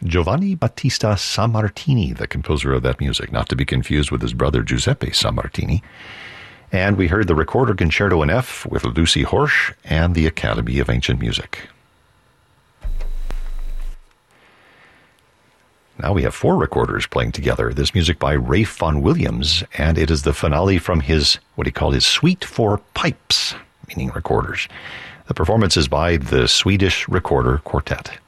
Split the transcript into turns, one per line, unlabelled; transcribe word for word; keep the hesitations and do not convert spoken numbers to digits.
Giovanni Battista Sammartini, the composer of that music, not to be confused with his brother Giuseppe Sammartini. And we heard the Recorder Concerto in F with Lucy Horsch and the Academy of Ancient Music. Now we have four recorders playing together. This music by Ralph Vaughan Williams, and it is the finale from his, what he called his Suite for Pipes, meaning recorders. The performance is by the Swedish Recorder Quartet.